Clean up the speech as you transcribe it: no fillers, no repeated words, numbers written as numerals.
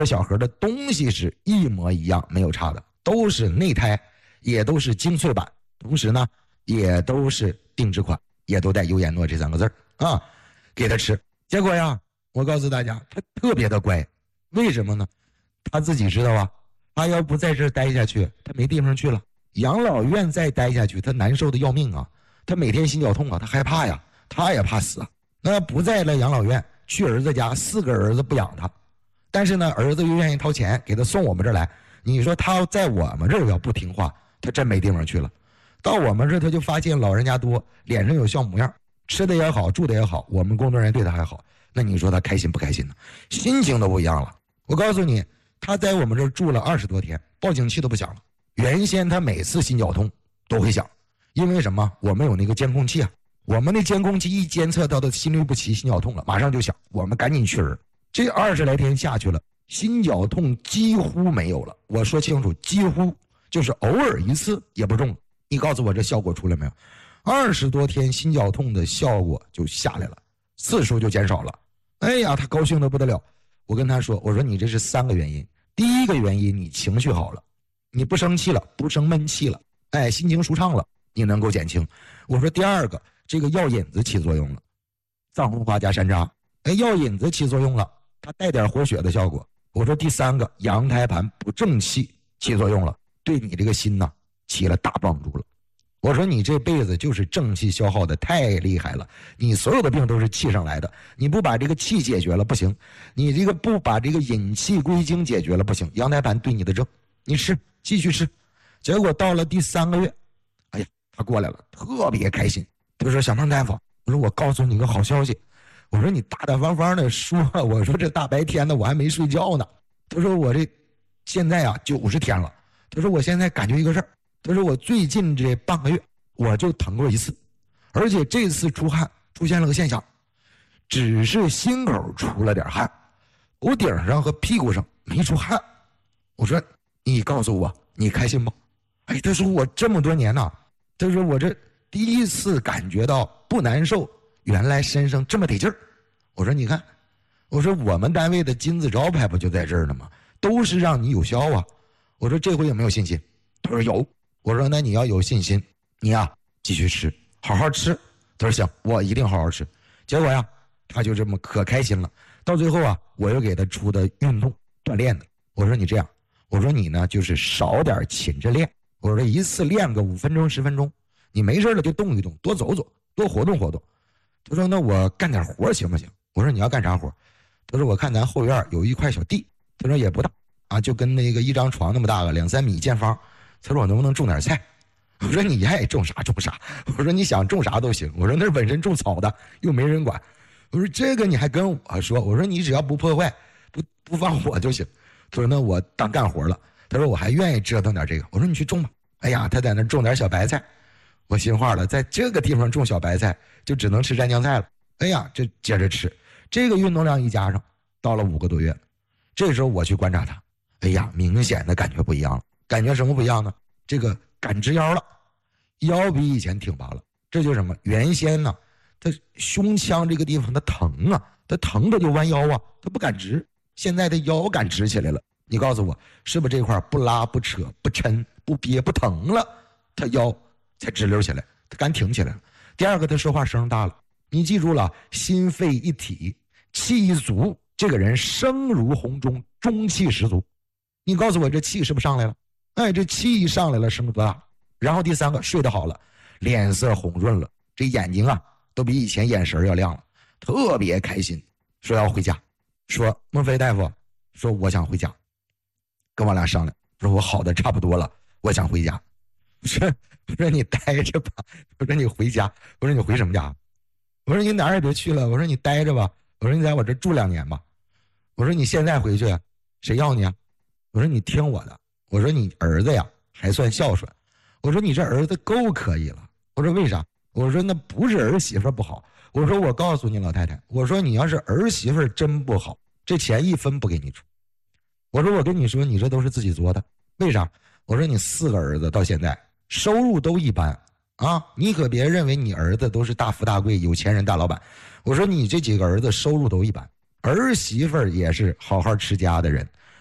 这小盒的东西是一模一样，没有差的，都是内胎，也都是精粹版，同时呢也都是定制款，也都带优颜诺这3个字啊，给他吃。结果呀，我告诉大家，他特别的乖，为什么呢？他自己知道啊，他要不在这儿待下去，他没地方去了。养老院再待下去，他难受的要命啊，他每天心绞痛啊，他害怕呀，他也怕死啊。那不在了养老院，去儿子家，4个儿子不养他，但是呢，儿子又愿意掏钱给他送我们这儿来。你说他在我们这儿要不听话，他真没地方去了。到我们这儿他就发现老人家多，脸上有笑模样，吃的也好，住的也好，我们工作人员对他还好，那你说他开心不开心呢？心情都不一样了。我告诉你，他在我们这儿住了20多天，报警器都不响了。原先他每次心绞痛都会响，因为什么？我们有那个监控器啊，我们那监控器一监测到的心律不齐、心绞痛了，马上就响，我们赶紧去人。这20来天下去了，心绞痛几乎没有了。我说清楚，几乎就是偶尔一次也不中。你告诉我这效果出来没有？20多天心绞痛的效果就下来了，次数就减少了。哎呀，他高兴得不得了。我跟他说，我说你这是3个原因。第一个原因，你情绪好了，你不生气了，不生闷气了，哎，心情舒畅了，你能够减轻。我说第二个，这个药引子起作用了，藏红花加山楂，哎，药引子起作用了，它带点活血的效果。我说第3个，羊胎盘补正气起作用了，对你这个心呐起了大帮助了。我说你这辈子就是正气消耗的太厉害了，你所有的病都是气上来的，你不把这个气解决了不行，你这个不把这个引气归经解决了不行，羊胎盘对你的症，你吃继续吃。结果到了第3个月，哎呀，他过来了，特别开心。他说小胖大夫，我说我告诉你个好消息，我说你大大方方的说，我说这大白天的我还没睡觉呢。他说我这现在啊90天了，他说我现在感觉一个事儿，他说我最近这半个月我就疼过一次，而且这次出汗出现了个现象，只是心口出了点汗，头顶上和屁股上没出汗。我说你告诉我你开心不？哎，他说我这么多年呐，他说我这第一次感觉到不难受，原来身上这么得劲儿。我说你看，我说我们单位的金字招牌不就在这儿呢吗？都是让你有效啊。我说这回有没有信心？他说有。我说那你要有信心，你呀继续吃，好好吃。他说行，我一定好好吃。结果呀，他就这么可开心了。到最后啊，我又给他出的运动锻炼的。我说你这样，我说你呢就是少点勤着练。我说一次练个5分钟10分钟，你没事了就动一动，多走走，多活动活动。他说那我干点活行不行？我说你要干啥活？他说我看咱后院有一块小地，他说也不大啊，就跟那个一张床那么大个2、3米见方。他说我能不能种点菜？我说你爱种啥种啥，我说你想种啥都行。我说那本身种草的又没人管，我说这个你还跟我说，我说你只要不破坏不放火就行。他说那我当干活了。他说我还愿意折腾点这个。我说你去种吧。哎呀，他在那种点小白菜，我心话了，在这个地方种小白菜就只能吃蘸酱菜了。哎呀，这接着吃，这个运动量一加上，到了5个多月，这时候我去观察他，哎呀，明显的感觉不一样了。感觉什么不一样呢？这个敢直腰了，腰比以前挺拔了。这就是什么？原先呢，他胸腔这个地方他疼啊，他疼的就弯腰啊，他不敢直。现在他腰敢直起来了。你告诉我，是不是这块不拉不扯不抻不憋不疼了，他腰才直溜起来，他敢挺起来了。第二个，他说话声大了。你记住了，心肺一体，气一足，这个人声如洪钟，中气十足。你告诉我这气是不是上来了？哎，这气一上来了，声多大。然后第3个，睡得好了，脸色红润了，这眼睛啊都比以前眼神要亮了，特别开心，说要回家。说孟非大夫，说我想回家，跟我俩商量，说我好的差不多了，我想回家。我说你待着吧。我说你回家。我说你回什么家？我说你哪儿也别去了。我说你待着吧。我说你在我这住2年吧。我说你现在回去谁要你啊？我说你听我的。我说你儿子呀还算孝顺。我说你这儿子够可以了。我说为啥？我说那不是儿媳妇不好。我说我告诉你老太太，我说你要是儿媳妇真不好，这钱1分不给你出。我说我跟你说，你这都是自己作的。为啥？我说你4个儿子到现在收入都一般啊，你可别认为你儿子都是大富大贵有钱人大老板。我说你这几个儿子收入都一般，儿媳妇也是好好持家的人，